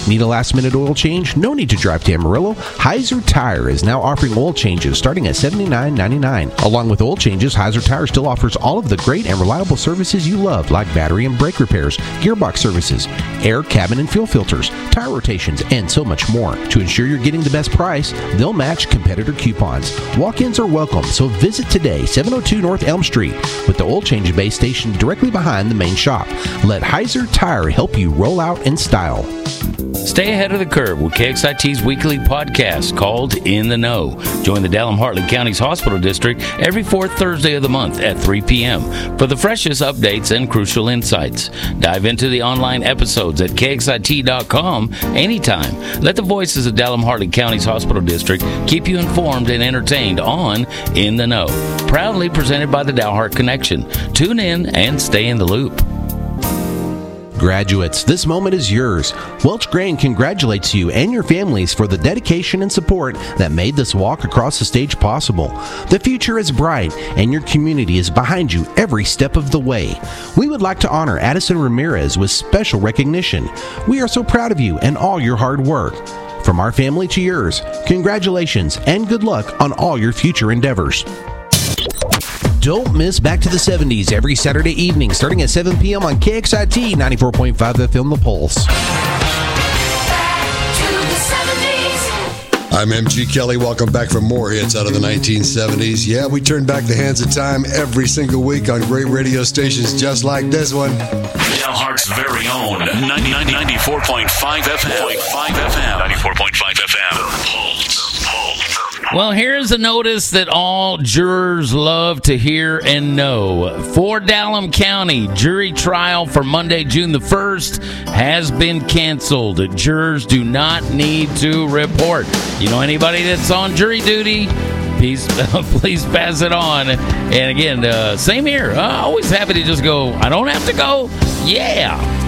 Need a last-minute oil change? No need to drive to Amarillo. Heiser Tire is now offering oil changes starting at $79.99. Along with oil changes, Heiser Tire still offers all of the great and reliable services you love, like battery and brake repairs, gearbox services, air, cabin, and fuel filters, tire rotations, and so much more. To ensure you're getting the best price, they'll match competitor coupons. Walk-ins are welcome, so visit today, 702 North Elm Street, with the oil change bay station directly behind the main shop. Let Heiser Tire help you roll out in style. Stay ahead of the curve with KXIT's weekly podcast called In the Know. Join the Dallam-Hartley County's Hospital District every fourth Thursday of the month at 3 p.m. for the freshest updates and crucial insights. Dive into the online episodes at KXIT.com anytime. Let the voices of Dallam-Hartley County's Hospital District keep you informed and entertained on In the Know. Proudly presented by the Dalhart Connection. Tune in and stay in the loop. Graduates, this moment is yours. Welch Grain congratulates you and your families for the dedication and support that made this walk across the stage possible. The future is bright, and your community is behind you every step of the way. We would like to honor Addison Ramirez with special recognition. We are so proud of you and all your hard work. From our family to yours, congratulations and good luck on all your future endeavors. Don't miss Back to the 70s every Saturday evening starting at 7 p.m. on KXIT 94.5 FM The Pulse. Back to the 70s. I'm MG Kelly. Welcome back for more hits out of the 1970s. Yeah, we turn back the hands of time every single week on great radio stations just like this one. Dalhart's very own 94.5 FM. 94.5 FM. The Pulse. Well, here's a notice that all jurors love to hear and know. For Dallam County, jury trial for Monday, June the 1st has been canceled. Jurors do not need to report. You know anybody that's on jury duty? Please pass it on. And again, same here. Always happy to just go, I don't have to go. Yeah.